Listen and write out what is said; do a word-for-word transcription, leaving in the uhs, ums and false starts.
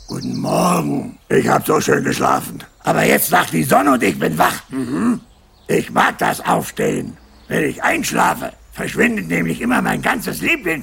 Guten Morgen. Ich hab so schön geschlafen. Aber jetzt lacht die Sonne und ich bin wach. Mhm. Ich mag das Aufstehen. Wenn ich einschlafe, verschwindet nämlich immer mein ganzes Lieblings